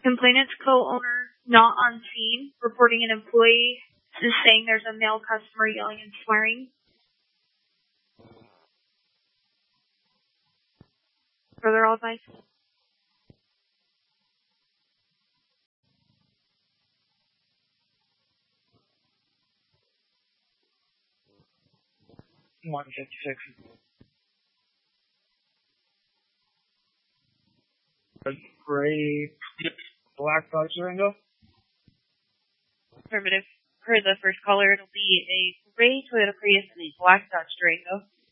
Complainant's co-owner not on scene, reporting an employee is saying there's a male customer yelling and swearing. Further advice? A gray black Dodge Durango? Affirmative. Per the first caller, it'll be a gray Toyota Prius and a black Dodge Durango.